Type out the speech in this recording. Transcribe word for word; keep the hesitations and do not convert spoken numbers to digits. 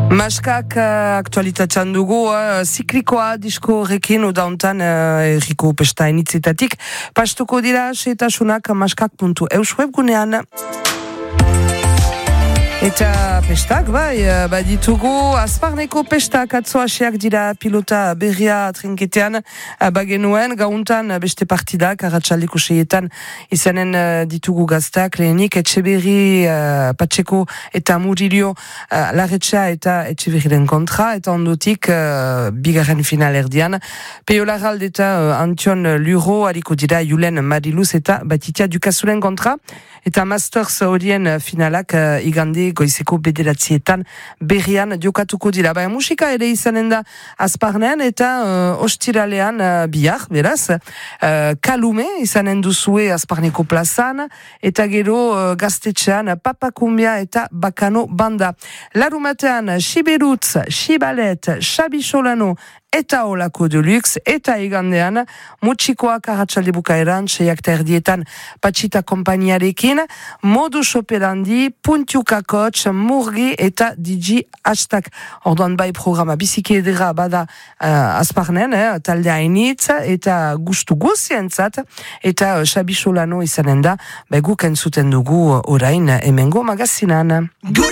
Maskak uh, aktualitatean dugu, uh, ziklikoa disko horrekin odauntan uh, erriko pesta initzetatik. Pastuko dira, setasunak maskak puntu eus webgunean. Eta pestak, bai, baditugu, Azparneko pestak atzoaseak dira pilota berria trinketean bagenuen, gauntan beste partidak, arratsaldeko seietan izanen ditugu gaztak, lehenik Etxeberri, uh, Patxeko eta Murillo uh, Larretxa eta Etxeberriren kontra, eta ondotik uh, bigarren final erdian. Peo Larralde eta uh, Antion Luro, hariko dira Julen Mariluz eta Batitia Dukazuren kontra, eta Masters horien finalak uh, igande goizeko bederatzietan berrian jokatuko dira. Baina musika ere izanen da Azparnean eta uh, ostiralean uh, bihar, beraz, uh, Kalume izanen duzue Azparneko plazan, eta gero uh, gaztetxean Papakumbia eta Bakano banda. Larumatean Siberutz, Sibalet, Xabi Solano eta Olako Deluxe, eta igandean Mutxikoak arratsalde bukaeran, seiak eta erdietan Patxita kompainiarekin, Modus Operandi, Puntiuka Coach, Murgi eta D J Hashtag. Orduan bai programa biziki edera bada uh, Azparnen, eh, taldea hainitz, eta gustu guzientzat, eta uh, Xabi Solano izanen da, bai guk entzuten dugu orain hemengo magazinan.